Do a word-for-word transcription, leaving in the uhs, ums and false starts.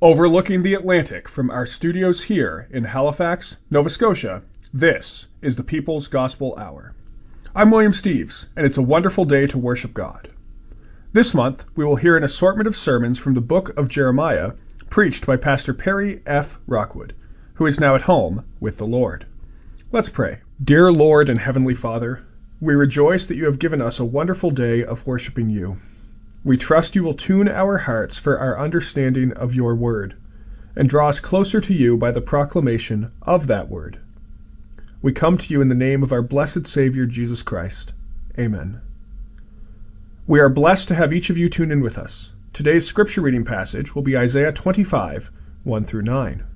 Overlooking the Atlantic from our studios here in Halifax, Nova Scotia, this is the People's Gospel Hour. I'm William Steves, and it's a wonderful day to worship God. This month, we will hear an assortment of sermons from the book of Jeremiah, preached by Pastor Perry F. Rockwood, who is now at home with the Lord. Let's pray. Dear Lord and Heavenly Father, we rejoice that you have given us a wonderful day of worshiping you. We trust you will tune our hearts for our understanding of your word, and draw us closer to you by the proclamation of that word. We come to you in the name of our blessed Savior, Jesus Christ. Amen. We are blessed to have each of you tune in with us. Today's scripture reading passage will be Isaiah twenty-five, one through nine.